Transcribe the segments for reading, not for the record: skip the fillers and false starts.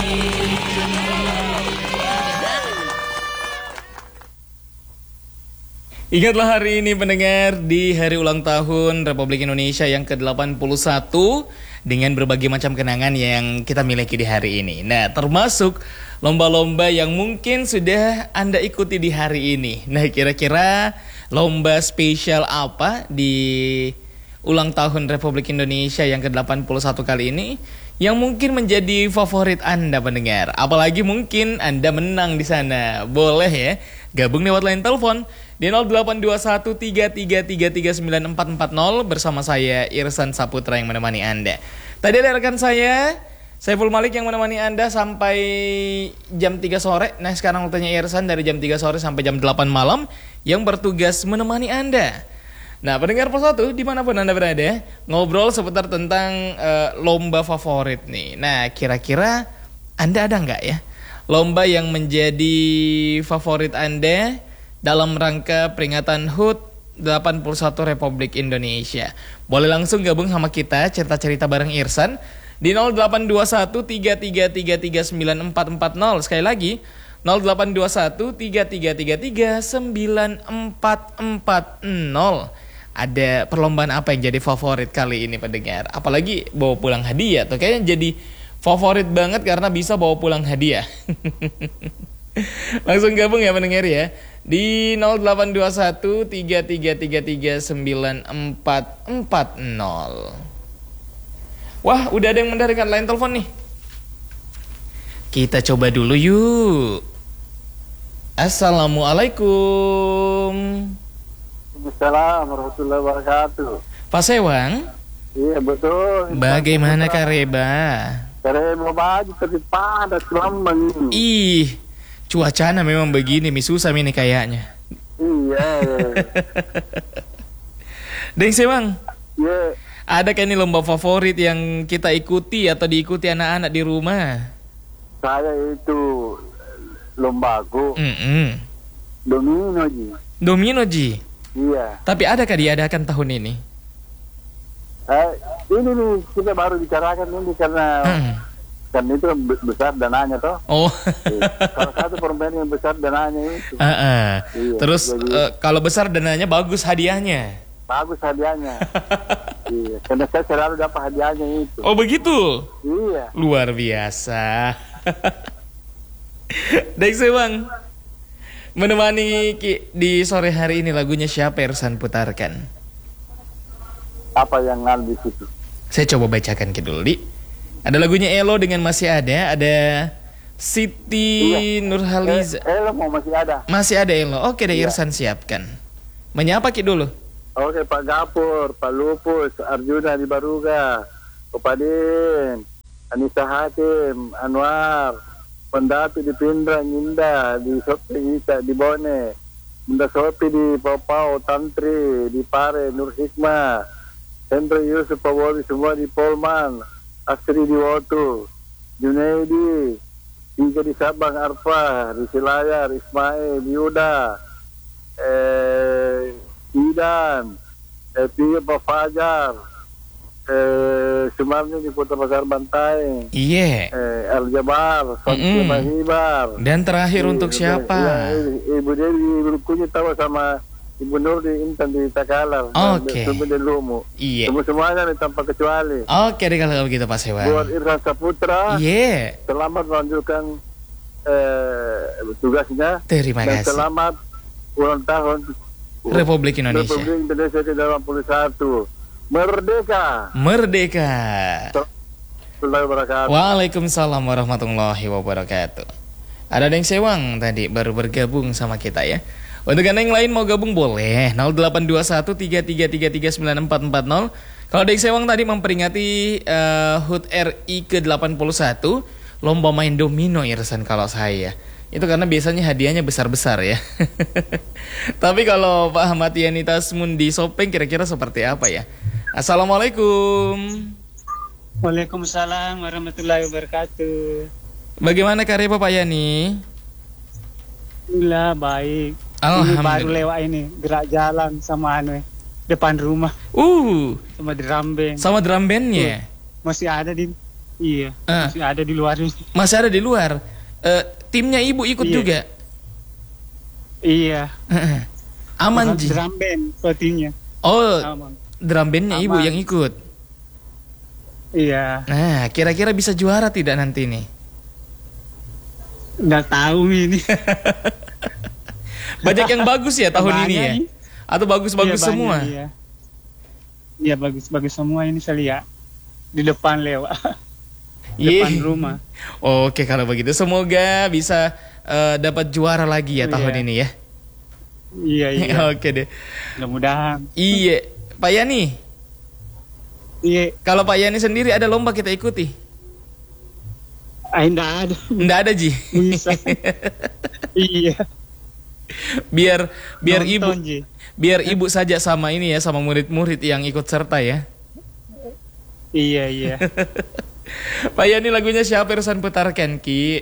Ingatlah hari ini pendengar, di hari ulang tahun Republik Indonesia yang ke-81 dengan berbagai macam kenangan yang kita miliki di hari ini. Nah, termasuk lomba-lomba yang mungkin sudah Anda ikuti di hari ini. Nah, kira-kira lomba spesial apa di ulang tahun Republik Indonesia yang ke-81 kali ini yang mungkin menjadi favorit Anda pendengar? Apalagi mungkin Anda menang di sana. Boleh ya, gabung lewat line telepon di 082133339440 bersama saya Irsan Saputra yang menemani Anda. Tadi ada rekan saya Saiful Malik yang menemani Anda sampai jam 3 sore. Nah, sekarang waktunya Irsan dari jam 3 sore sampai jam 8 malam yang bertugas menemani Anda. Nah, pendengar Persatu dimanapun Anda berada, ngobrol seputar tentang lomba favorit nih. Nah, kira-kira Anda ada nggak ya lomba yang menjadi favorit Anda dalam rangka peringatan HUT 81 Republik Indonesia? Boleh langsung gabung sama kita, cerita-cerita bareng Irsan di 082133339440. Sekali lagi 082133339440. Ada perlombaan apa yang jadi favorit kali ini pendengar? Apalagi bawa pulang hadiah tuh kayaknya jadi favorit banget karena bisa bawa pulang hadiah. Langsung gabung ya pendengar ya di 082133339440. Wah, udah ada yang mendarikan line telepon nih. Kita coba dulu yuk. Assalamualaikum. Assalamualaikum warahmatullahi wabarakatuh. Pak Sewang. Iya betul. Bagaimana Kareba? Kareba baju tapi padat lambang ini. Ih, cuacanya memang begini, susah ini kayaknya. Iya. Deng Sewang. Iya. Ada kan ini lomba favorit yang kita ikuti atau diikuti anak-anak di rumah? Saya itu lombaku. Domino Ji. Domino Ji. Iya. Tapi adakah diadakan tahun ini? Ini nih kita baru bicarakan ini karena kan itu besar dananya toh. Oh. Salah satu permainan yang besar dananya itu. Iya. Terus jadi, kalau besar dananya bagus hadiahnya. Bagus hadiahnya. Iya. Karena saya selalu dapat hadiahnya itu. Oh begitu. Iya. Luar biasa. Dek Sewang, menemani di sore hari ini lagunya siapa Irsan putarkan? Apa yang ada di situ? Saya coba bacakan dulu, Di. Ada lagunya Elo dengan Masih Ada Siti Nurhaliza. Elo mau masih ada. Masih ada Elo. Oke deh, Irsan siapkan. Menyapa Ki dulu. Oke, Pak Gapur, Pak Lupus, Arjuna di Baruga, Kopadin, Anissa Hakim, Anwar, Pendapi di Pindra, Ninda, di Sopi Ita, di Bone, Bunda Sopi di Papau, Tantri, di Pare, Nur Hikmah, Hendra Yusuf Pawoli, semua di Polman, Astri di Wotu, Junaidi, Tiga di Sabang, Arfa, di Silayar, Ismail, Yuda, Idan, Tiga Pak Fajar, Sumarni di Kota Pasar Bantai, Iya. Al-Jabar, Fatih Mahibar. Dan terakhir untuk siapa? Ibu Dewi Kunyit tahu sama Ibu Nur di Intan di Takalar. Oke. Di Lumu. Iya. Semuanya tanpa kecuali. Oke deh kalau begitu Pak Sewang. Buat Irsan Saputra. Iya. Selamat melanjutkan tugasnya. Terima dan kasih. selamat ulang tahun Republik Indonesia. Republik Indonesia ke-81. Merdeka. Merdeka. Wabarakatuh. Waalaikumsalam warahmatullahi wabarakatuh. Ada Deng Sewang tadi baru bergabung sama kita ya. Untuk Anda yang lain mau gabung boleh 082133339440. Kalau Deng Sewang tadi memperingati HUT RI ke-81, lomba main domino Irsan kalau saya. Itu karena biasanya hadiahnya besar-besar ya. Tapi kalau Pak Ahmad Yani Tasmun di Sopeng kira-kira seperti apa ya? Assalamualaikum. Waalaikumsalam warahmatullahi wabarakatuh. Bagaimana karir Pak Yani? Alhamdulillah baik. Ini baru lewat ini gerak jalan sama depan rumah. Sama drum band. Sama drum bandnya. Masih ada, Din. Iya, masih ada di luar ini. Masih ada di luar. Timnya ibu ikut juga? Iya. Aman Ji? Drum band pelatihnya. Oh, aman. Drum bandnya ibu yang ikut? Iya. Nah, kira-kira bisa juara tidak nanti nih? Nggak tahu ini. Banyak yang bagus ya tahun ini ya? Atau bagus-bagus semua? Iya bagus-bagus semua ini saya lihat. Di depan lewat. Depan rumah. Oke, kalau begitu semoga bisa dapat juara lagi ya tahun ini ya. Iya. Oke deh. Mudah-mudahan. Iya, Pak Yani. Iya. Kalau Pak Yani sendiri ada lomba kita ikuti? Enggak ada. Enggak ada Ji. Bisa. Iya. Biar nonton, biar ibu saja sama ini ya, sama murid-murid yang ikut serta ya. Iya. Pak Yani, lagunya siapa Irsan putarkan Ki?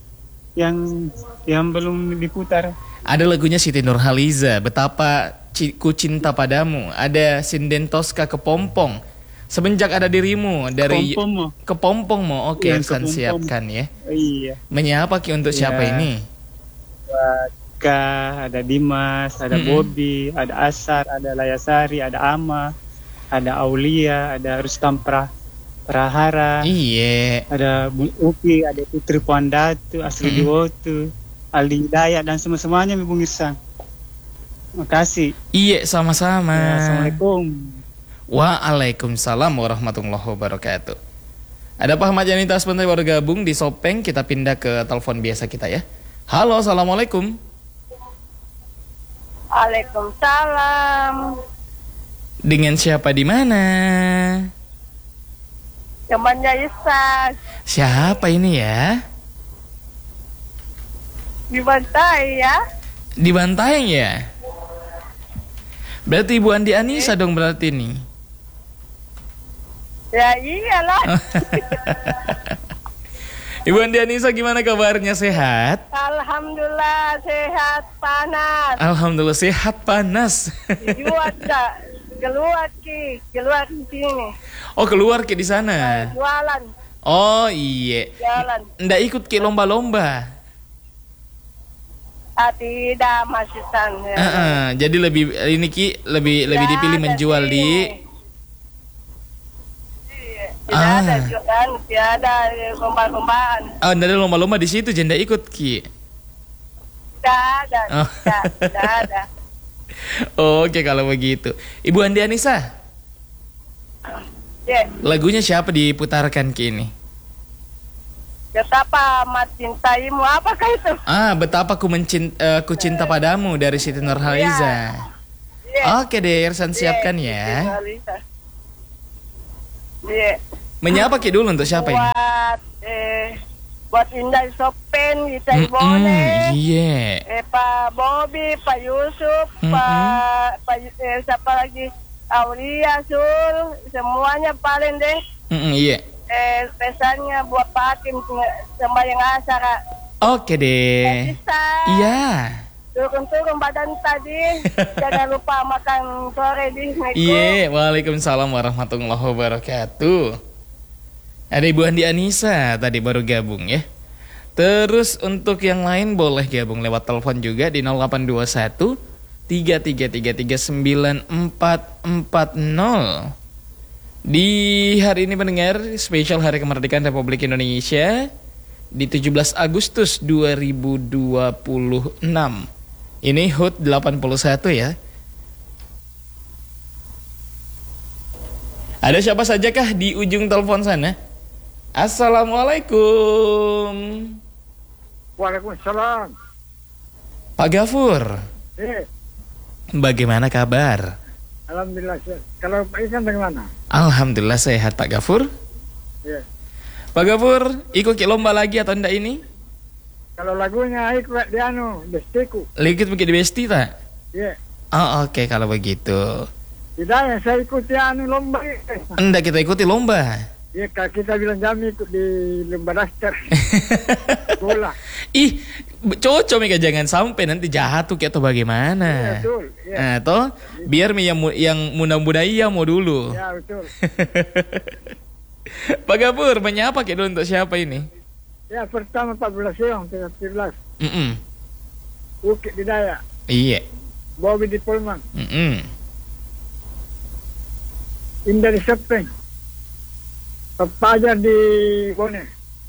Yang belum diputar. Ada lagunya Siti Nurhaliza, Betapa Ku Cinta Padamu. Ada Sinden Tosca, Kepompong, Semenjak Ada Dirimu, dari Kepompong mau. Oke, Irsan siapkan ya. Iya. Menyapa Ki untuk siapa ini? Ada Dimas, ada Bobby, ada Asar, ada Layasari, ada Ama, ada Aulia, ada Rustam Prahara. Iya. Ada Bu Upi, ada Putri Puandatu, Asri Diwotu, Aldi Hidayat, dan semuanya Bung Irsan. Makasih. Iya, sama-sama. Ya, Assalamualaikum. Waalaikumsalam warahmatullahi wabarakatuh. Ada Pak Ahmad Yanita sebentar baru gabung di Sopeng. Kita pindah ke telepon biasa kita ya. Halo, assalamualaikum. Waalaikumsalam. Dengan siapa di mana? Temannya Isak. Siapa ini ya? Di Bantai ya. Di Bantaeng ya? Berarti Ibu Andi Anissa dong berarti nih. Ya iyalah. Ibu Andi Anissa gimana kabarnya, sehat? Alhamdulillah sehat, panas. Alhamdulillah sehat, panas. Jual tak? Keluar di sini. Oh, keluar ke di sana. Jualan. Oh iya. Jalan. Nggak ikut ke lomba-lomba? Tidak, masih sana. Jadi lebih ini Ki lebih dipilih menjual di. Tidak ada jualan, tidak ada lomba-lombaan. Oh, nggak ada lomba-lomba di situ, janda ikut Ki. Tidak ada, tidak ada. Oke kalau begitu. Ibu Andi Anissa. Yeah. Lagunya siapa diputarkan Ki ini? Betapa mencintaimu, apakah itu? Betapa ku cinta padamu dari Siti Nurhaliza. Yeah. Oke deh, Irsan siapkan ya. Yeah. Menyapa Ki dulu untuk siapa ini? Buat Indah Sopen, Gita Ibone. Iya. Pak Bobby, Pak Yusuf, siapa lagi? Aulia, Sul, semuanya paling deh. Iya. Pesannya buat Pak Hakim sembahyang asar. Oke deh. Iya. Turun badan tadi. Jangan lupa makan sore di Meko. Iya, waalaikumsalam warahmatullahi wabarakatuh. Ada Ibu Andi Anissa tadi baru gabung ya. Terus untuk yang lain boleh gabung lewat telepon juga di 0821 3333 9440. Di hari ini mendengar spesial Hari Kemerdekaan Republik Indonesia di 17 Agustus 2026. Ini HUT 81 ya. Ada siapa saja kah di ujung telepon sana? Assalamualaikum. Waalaikumsalam. Pak Gafur. Bagaimana kabar? Alhamdulillah. Kalau Pak Ikan dari mana? Alhamdulillah sehat Pak Gafur. Iya. Pak Gafur, ikut lomba lagi atau enggak ini? Kalau lagunya ikut di Bestiku. Ikut di Besti tak? Iya. Oh oke, kalau begitu. Tidak ya, saya ikuti lomba. Enggak, kita ikuti lomba. Iya, kita bilang jami ikut di lomba daster. Bola. Ih, cocok Mika, jangan sampai nanti jahat tuh atau bagaimana. Iya, betul. Iya. Nah, toh biar yang muda-muda iya mau dulu. Iya, betul. Pak Gapur, menyapa dulu untuk siapa ini? Ya, pertama 14 Siong, 13. Bukit di Dayak. Iya. Bobby di Pulman. Indah di Sepeng. Pak Fajar di Bone.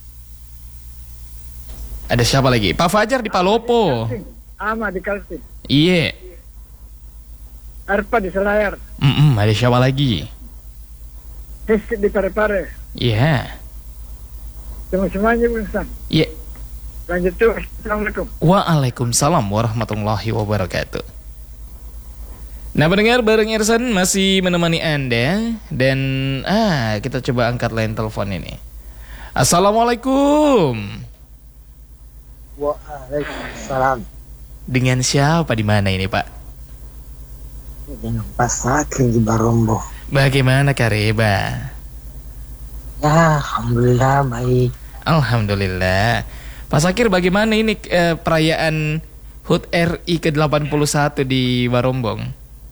Ada siapa lagi? Pak Fajar di Palopo. Ama di Kalsing. Iya. Arpa di Selayar. Ada siapa lagi? Hiskit di Parepare. Iya. Semuanya Ustaz. Iya. Lanjut tuh. Assalamualaikum. Waalaikumsalam warahmatullahi wabarakatuh. Nah, pendengar, bareng Irsan masih menemani Anda. Dan kita coba angkat line telepon ini. Assalamualaikum. Waalaikumsalam. Dengan siapa di mana ini, Pak? Dengan Pak Sakir di Barombo. Bagaimana Kareba? Ya, alhamdulillah baik. Alhamdulillah. Pak Sakir, bagaimana ini perayaan HUT RI ke-81 di Barombong?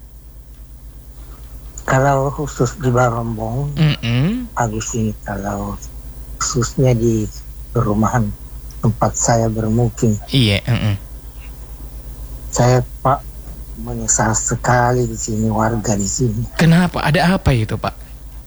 Kalau khusus di Barombong, bagus ini. Kalau khususnya di perumahan tempat saya bermukim. Iya. Saya Pak menyesal sekali di sini, warga di sini. Kenapa? Ada apa itu, Pak?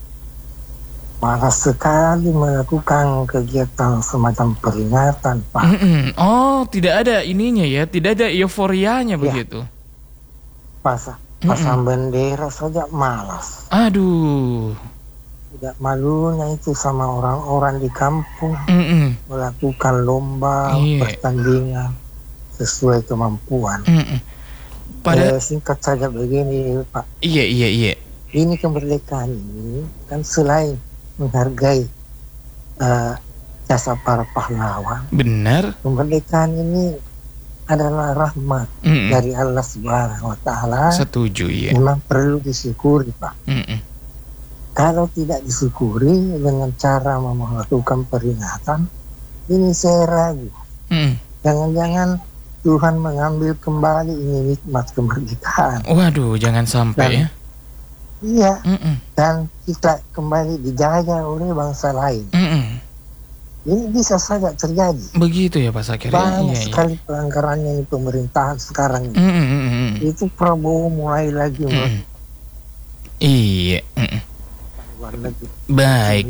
Malas sekali melakukan kegiatan semacam peringatan, Pak. Oh, tidak ada ininya ya, tidak ada euforianya begitu. Pasang bendera saja malas. Aduh. Tidak malunya itu sama orang-orang di kampung melakukan lomba, pertandingan sesuai kemampuan. Singkat saja begini, Pak. Iya. Ini kemerdekaan ini kan selain menghargai jasa para pahlawan. Benar. Kemerdekaan ini adalah rahmat dari Allah Subhanahu wa Ta'ala. Setuju, iya. Memang perlu disyukuri, Pak. Kalau tidak disyukuri dengan cara melakukan peringatan, ini saya ragu. Jangan-jangan Tuhan mengambil kembali ini nikmat kemerdekaan. Waduh, jangan sampai ya. Iya. Dan kita kembali dijajah oleh bangsa lain. Ini bisa saja terjadi. Begitu ya Pak Sakir. Banyak sekali pelanggarannya ini pemerintahan sekarang ini. Itu Prabowo mulai lagi. Iya. Baik.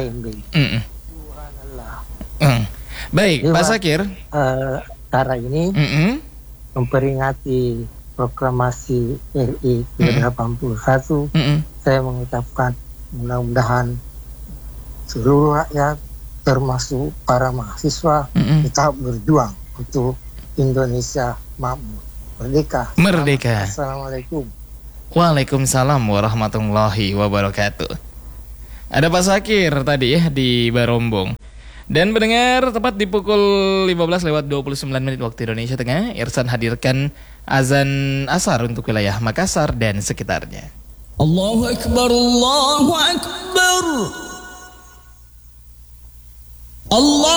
Baik, Pak Sakir. Cara ini memperingati proklamasi RI ke-81. Saya mengucapkan mudah-mudahan seluruh rakyat termasuk para mahasiswa tetap berjuang untuk Indonesia makmur, merdeka. Assalamualaikum. Waalaikumsalam warahmatullahi wabarakatuh. Ada Pak Sakir tadi ya di Barombong. Dan mendengar tepat di pukul 15:29 waktu Indonesia Tengah, Irsan hadirkan azan asar untuk wilayah Makassar dan sekitarnya. Allahu Akbar, Allahu Akbar. Allah